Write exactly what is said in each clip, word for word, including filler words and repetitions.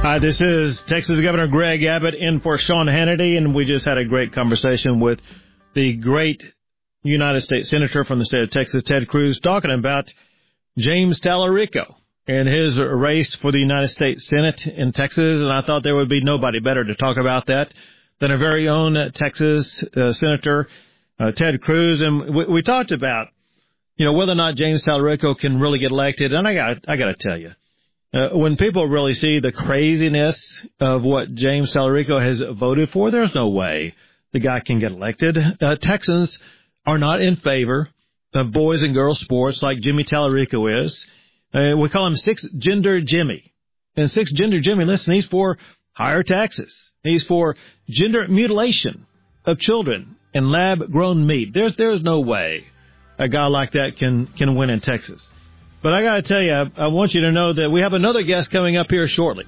Hi, this is Texas Governor Greg Abbott in for Sean Hannity, and we just had a great conversation with the great United States Senator from the state of Texas, Ted Cruz, talking about James Tallarico and his race for the United States Senate in Texas, and I thought there would be nobody better to talk about that than our very own Texas uh, Senator, uh, Ted Cruz. And we, we talked about, you know, whether or not James Tallarico can really get elected, and I got I got to tell you, Uh, when people really see the craziness of what James Tallarico has voted for, there's no way the guy can get elected. Uh, Texans are not in favor of boys and girls sports like Jimmy Tallarico is. Uh, we call him Six-Gender Jimmy. And Six-Gender Jimmy, listen, he's for higher taxes. He's for gender mutilation of children and lab-grown meat. There's there's no way a guy like that can, can win in Texas. But I got to tell you, I, I want you to know that we have another guest coming up here shortly.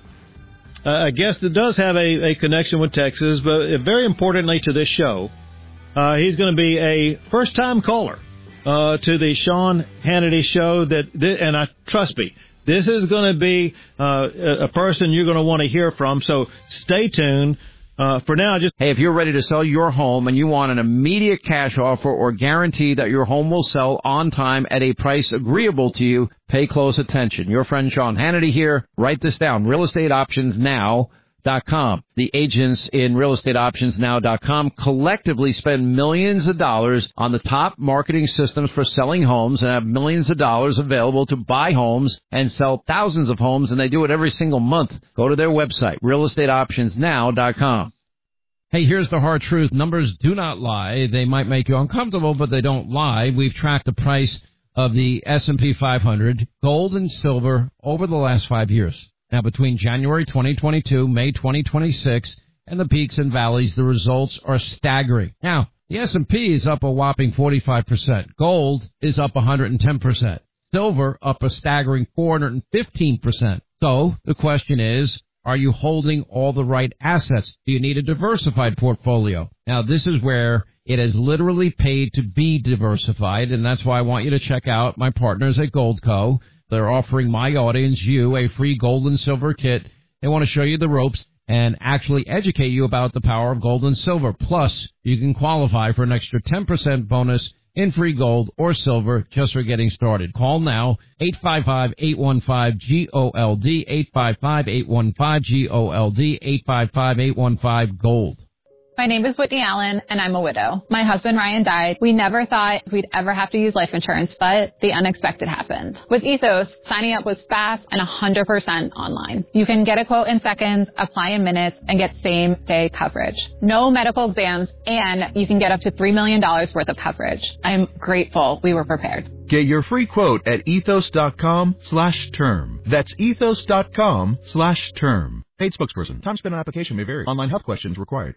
Uh, a guest that does have a, a connection with Texas, but very importantly to this show, uh, he's going to be a first-time caller uh, to the Sean Hannity show. That, and I trust me, this is going to be uh, a person you're going to want to hear from. So stay tuned. Uh, for now, just hey, if you're ready to sell your home and you want an immediate cash offer or guarantee that your home will sell on time at a price agreeable to you, pay close attention. Your friend Sean Hannity here. Write this down, real estate options now dot com. The agents in real estate options now dot com collectively spend millions of dollars on the top marketing systems for selling homes and have millions of dollars available to buy homes and sell thousands of homes, and they do it every single month. Go to their website, real estate options now dot com. Hey, here's the hard truth. Numbers do not lie. They might make you uncomfortable, but they don't lie. We've tracked the price of the S and P five hundred, gold and silver, over the last five years. Now, between January twenty twenty-two, May twenty twenty-six, and the peaks and valleys, the results are staggering. Now, the S and P is up a whopping forty-five percent. Gold is up one hundred ten percent. Silver up a staggering four hundred fifteen percent. So, the question is, are you holding all the right assets? Do you need a diversified portfolio? Now, this is where it has literally paid to be diversified, and that's why I want you to check out my partners at Goldco. They're offering my audience, you, a free gold and silver kit. They want to show you the ropes and actually educate you about the power of gold and silver. Plus, you can qualify for an extra ten percent bonus in free gold or silver just for getting started. Call now, eight five five, eight one five, G O L D, eight five five, eight one five, G O L D, eight five five, eight one five, GOLD. My name is Whitney Allen, and I'm a widow. My husband, Ryan, died. We never thought we'd ever have to use life insurance, but the unexpected happened. With Ethos, signing up was fast and one hundred percent online. You can get a quote in seconds, apply in minutes, and get same-day coverage. No medical exams, and you can get up to three million dollars worth of coverage. I'm grateful we were prepared. Get your free quote at ethos.com slash term. That's ethos.com slash term. Paid spokesperson. Time spent on application may vary. Online health questions required.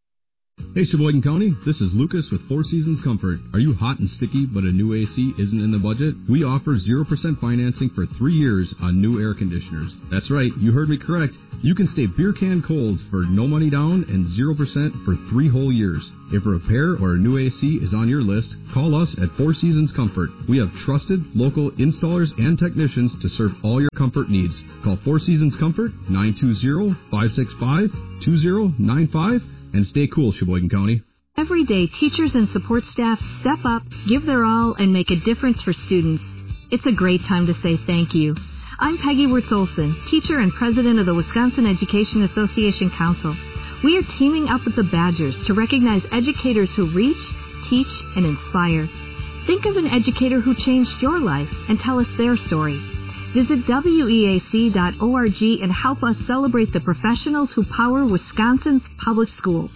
Hey, Sheboygan County, this is Lucas with Four Seasons Comfort. Are you hot and sticky but a new A C isn't in the budget? We offer zero percent financing for three years on new air conditioners. That's right, you heard me correct. You can stay beer can cold for no money down and zero percent for three whole years. If a repair or a new A C is on your list, call us at Four Seasons Comfort. We have trusted local installers and technicians to serve all your comfort needs. Call Four Seasons Comfort, nine two zero, five six five, two zero nine five. And stay cool, Sheboygan County. Every day, teachers and support staff step up, give their all, and make a difference for students. It's a great time to say thank you. I'm Peggy Wirtz-Olson, teacher and president of the Wisconsin Education Association Council. We are teaming up with the Badgers to recognize educators who reach, teach, and inspire. Think of an educator who changed your life and tell us their story. Visit W E A C dot org and help us celebrate the professionals who power Wisconsin's public schools.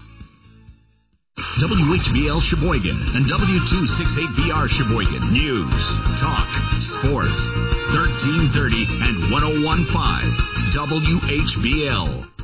W H B L Sheboygan and W two sixty-eight B R Sheboygan. News, talk, sports, thirteen thirty and one oh one point five W H B L.